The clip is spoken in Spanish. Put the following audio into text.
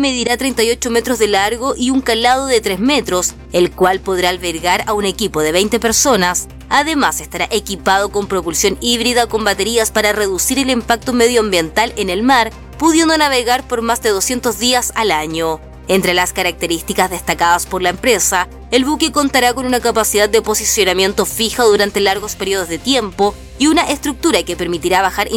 medirá 38 metros de largo y un calado de 3 metros, el cual podrá albergar a un equipo de 20 personas. Además, estará equipado con propulsión híbrida con baterías para reducir el impacto medioambiental en el mar, pudiendo navegar por más de 200 días al año. Entre las características destacadas por la empresa, el buque contará con una capacidad de posicionamiento fija durante largos periodos de tiempo y una estructura que permitirá bajar